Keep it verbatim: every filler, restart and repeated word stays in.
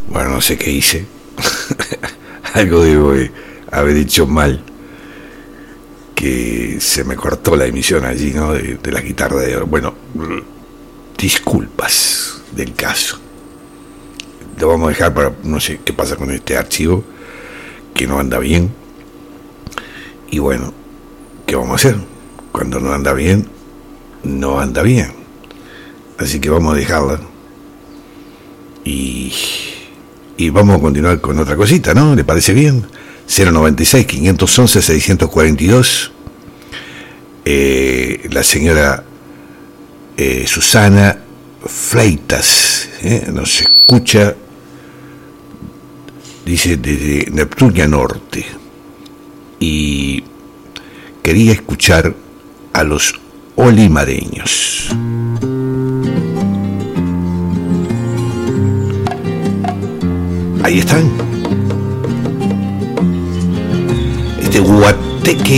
Bueno, no sé qué hice. Algo debo haber hecho mal, que se me cortó la emisión allí, ¿no? De, de la guitarra de oro. Bueno, disculpas del caso. Lo vamos a dejar para, no sé qué pasa con este archivo, que no anda bien. Y bueno, ¿qué vamos a hacer? Cuando no anda bien, no anda bien. Así que vamos a dejarla. Y, y vamos a continuar con otra cosita, ¿no? ¿Le parece bien? cero noventa y seis, quinientos once, seiscientos cuarenta y dos. Eh, la señora eh, Susana Fleitas, ¿eh? Nos escucha, dice, desde Neptunia Norte. Y quería escuchar a los olimareños. Ahí están. Este guateque